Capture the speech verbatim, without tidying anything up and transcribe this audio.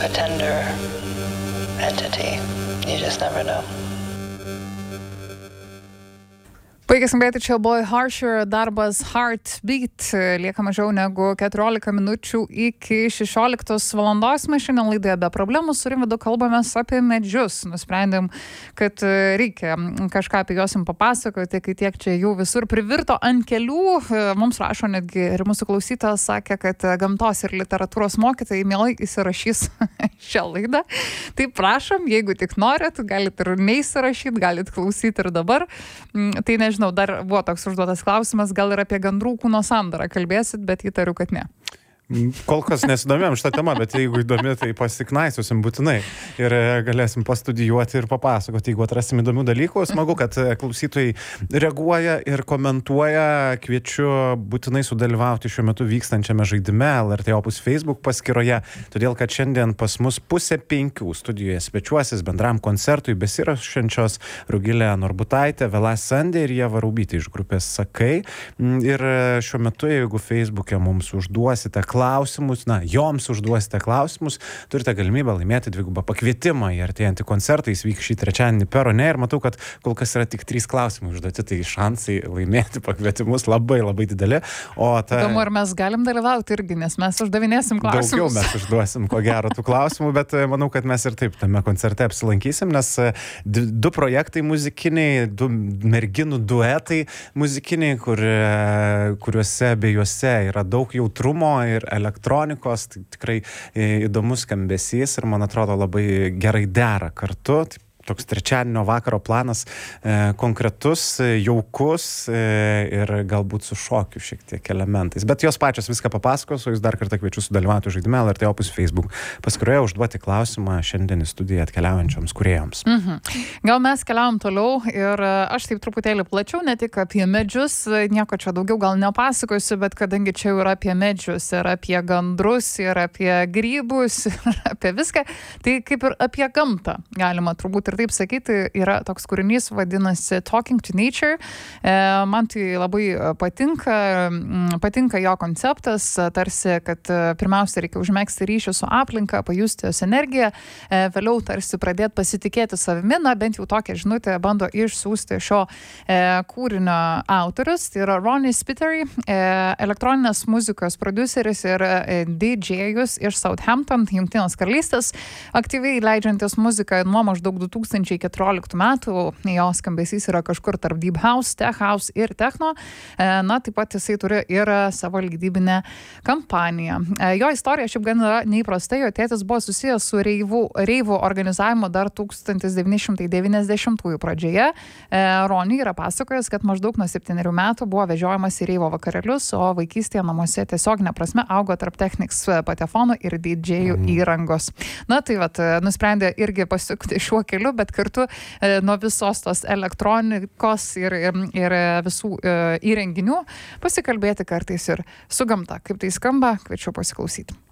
a tender entity. You just never know. Puikiai skambėti, čia Boy Harsher, darbas Heartbeat. Lieka mažiau negu keturiolika minučių iki šešioliktos valandos. Mes šiandien laidoje be problemų su Rimvydu kalbamės apie medžius. Nusprendėm, kad reikia kažką apie juos jums papasakoti, kai tiek čia jau visur privirto ant kelių. Mums rašo netgi ir mūsų klausytojas sakė, kad gamtos ir literatūros mokytojai mielai įsirašys šią laidą. Tai prašom, jeigu tik norit, galit ir neįsirašyti, galit klausyti ir dabar. Tai nežinau, dar buvo toks užduotas klausimas, gal ir apie gandrų kūno sandarą kalbėsit, bet įtariu, kad ne. Kol kas nesidomėjom šitą temą, bet jeigu įdomi, tai pasiknaisiusim būtinai ir galėsim pastudijuoti ir papasakoti, jeigu atrasim įdomių dalykų. Smagu, kad klausytojai reaguoja ir komentuoja. Kviečiu būtinai sudalyvauti šiuo metu vykstančiame žaidime L R T Opus Facebook paskyroje, todėl kad šiandien pas mus pusė penkių studijoje svečiuosis bendram koncertui besirašančios Rugilė Norbutaitė, Vela Sandė ir Ieva Raubytė iš grupės Sakai. Ir šiuo metu, jeigu Facebook'e mums užduosite klausimus, na, joms užduosite klausimus, turite galimybę laimėti dvigubą pakvietimą į artėjantį koncertą. Jis vyks šį trečiadienį Perone ir matau, kad kol kas yra tik trys klausimai užduoti, tai šansai laimėti pakvietimus labai labai dideli. O ta... Įdomu, ar mes galim dalyvauti irgi, nes mes uždavinėsim klausimus. Daugiau mes užduosim, ko gero, tų klausimų, bet manau, kad mes ir taip tame koncerte apsilankysim, nes du projektai muzikiniai, du merginų duetai muzikiniai, kur, kuriuose abiejuose yra daug jautrumo ir elektronikos, tai tikrai įdomus skambesys ir man atrodo labai gerai dera kartu. Toks trečiadienio vakaro planas e, konkretus, jaukus e, ir galbūt su šokiu šiek tiek elementais. Bet jos pačios viską papasakos, o jūs dar kartą kviečiu sudalyvauti žaidime L R T Opus Facebook paskyroje, užduoti klausimą šiandien į studiją atkeliaujančioms kūrėjams. Mhm. Gal mes keliaujam toliau ir aš taip truputėlį plačiau, ne tik apie medžius, nieko čia daugiau gal nepasakosiu, bet kadangi čia yra apie medžius ir apie gandrus ir apie grybus ir apie viską, tai kaip ir apie gamtą galima turbūt ir taip sakyti, yra toks kūrinys, vadinasi Talking to Nature. E, man tai labai patinka, patinka jo konceptas, tarsi, kad pirmiausia reikia užmegzti ryšį su aplinka, pajusti jos energiją, e, vėliau tarsi pradėti pasitikėti savimi, na bent jau tokią žinutę bando išsiųsti šio e, kūrinio autorius, tai yra Ronnie Spiteri, e, elektroninės muzikos prodiuseris ir e, D J-jus iš Southampton, Jungtinės karalystės, aktyviai leidžiantis muziką nuo maždaug du tūkstančiai keturioliktų metų, jo skambesys yra kažkur tarp Deep House, Tech House ir Techno. Na, taip pat jisai turi ir savo leidybinę kampaniją. Jo istorija šiaip gan yra neįprasta, jo tėtis buvo susijęs su reivų, reivų organizavimu dar tūkstantis devyni šimtai devyniasdešimtųjų pradžioje. Ronnie yra pasakojęs, kad maždaug nuo septynerių metų buvo vežiojamas į reivo vakarėlius, o vaikystėje namuose tiesioginė prasme augo tarp Technics patefonų ir D J-ų mm. įrangos. Na, tai vat, nusprendė irgi pasukti šiuo keliu, bet kartu e, nuo visos tos elektronikos ir, ir, ir visų e, įrenginių pasikalbėti kartais ir su gamta. Kaip tai skamba, kviečiu pasiklausyti.